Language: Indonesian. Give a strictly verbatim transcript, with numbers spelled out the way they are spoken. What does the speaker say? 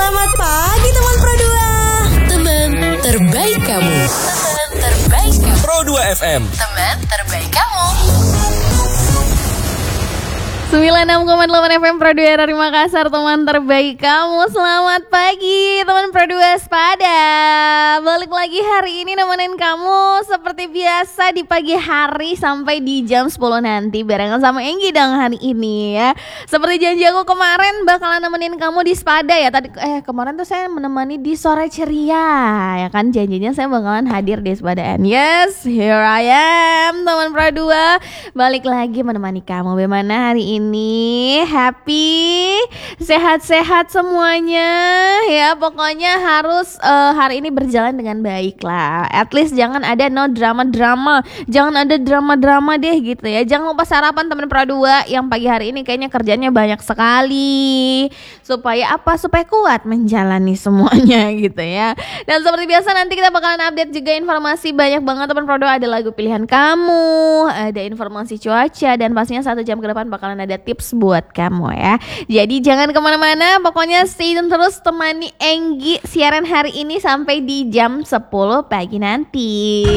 Selamat pagi teman Pro dua. Teman terbaik kamu. Teman terbaik kamu. Pro dua F M. Teman terbaik kamu. sembilan puluh enam koma delapan F M Pro dua dari Makassar, teman terbaik kamu. Selamat pagi teman Pro dua Sepada. Balik lagi hari ini nemenin kamu seperti biasa di pagi hari sampai di jam sepuluh nanti barengan sama Enggi dong hari ini ya. Seperti janji aku kemarin bakalan nemenin kamu di Sepada ya. Tadi eh kemarin tuh saya menemani di sore ceria ya kan, janjinya saya bakalan hadir di Sepada. And yes, here I am teman Pro dua. Balik lagi menemani kamu. Bagaimana hari ini? Ini happy, sehat-sehat semuanya ya. Pokoknya harus uh, hari ini berjalan dengan baik lah. At least jangan ada no drama-drama, jangan ada drama-drama deh gitu ya. Jangan lupa sarapan teman Pro dua yang pagi hari ini kayaknya kerjanya banyak sekali. Supaya apa? Supaya kuat menjalani semuanya gitu ya. Dan seperti biasa nanti kita bakalan update juga informasi banyak banget teman Pro dua. Ada lagu pilihan kamu, ada informasi cuaca, dan pastinya satu jam ke depan bakalan ada ada tips buat kamu ya. Jadi jangan kemana-mana, pokoknya stay tune terus temani Enggi siaran hari ini sampai di jam sepuluh pagi nanti.